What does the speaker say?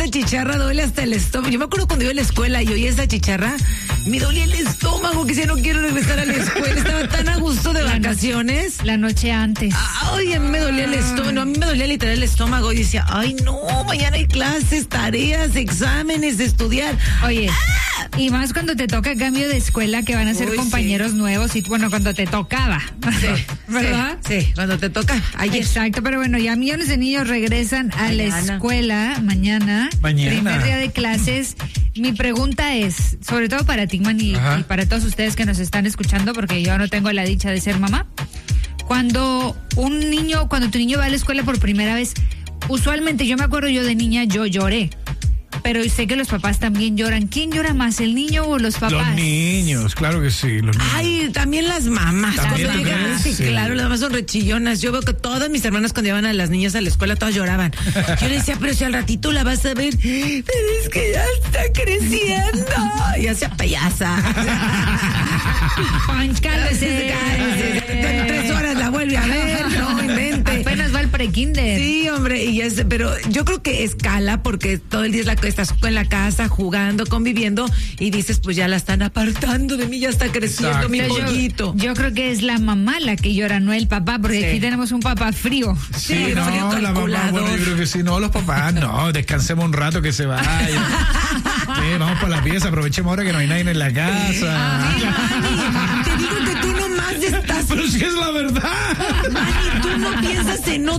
esa chicharra duele hasta el estómago. Yo me acuerdo cuando iba a la escuela y oí esa chicharra, me dolía el estómago, que ya no quiero regresar a la escuela. Estaba tan a gusto de vacaciones. La noche antes. Ay, a mí me dolía el estómago, a mí me dolía literal el estómago. Y decía, ay no, mañana hay clases, tareas, exámenes, de estudiar. Oye, y más cuando te toca cambio de escuela, que van a ser compañeros nuevos, y bueno, cuando te tocaba, ¿verdad? Sí, cuando te toca, ayer. Exacto, pero bueno, ya millones de niños regresan a la escuela mañana, primer día de clases. Mi pregunta es, sobre todo para ti, Man, y para todos ustedes que nos están escuchando, porque yo no tengo la dicha de ser mamá. Cuando tu niño va a la escuela por primera vez, usualmente, yo me acuerdo, yo de niña, yo lloré. Pero sé que los papás también lloran. ¿Quién llora más, el niño o los papás? Los niños, claro que sí. Los niños. Ay, también las mamás. ¿También Sí, claro, las mamás son rechillonas. Yo veo que todas mis hermanas cuando llevaban a las niñas a la escuela, todas lloraban. Yo le decía, pero si al ratito la vas a ver, pero es que ya está creciendo. Y hacía payasa. Cálmese. En 3 horas la vuelve a ver, no invente. Apenas va el prekinder. Sí, hombre, pero yo creo que escala porque todo el día estás en la casa jugando, conviviendo y dices, pues ya la están apartando de mí, ya está creciendo mi pollito. Yo creo que es la mamá la que llora, no el papá, porque aquí tenemos un papá frío. Sí, no, la mamá, bueno, yo creo que sí, no, los papás, no, descansemos un rato que se vaya. Vamos para la pieza, aprovechemos ahora que no hay nadie en la casa. Te digo que tú nomás estás... Pero si es la verdad. Mani, tú no piensas en